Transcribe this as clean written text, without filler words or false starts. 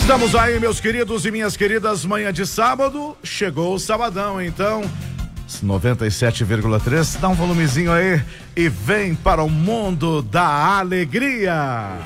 Estamos aí, meus queridos e minhas queridas, manhã de sábado, chegou o sabadão, então 97,3, dá um volumezinho aí e vem para o mundo da alegria.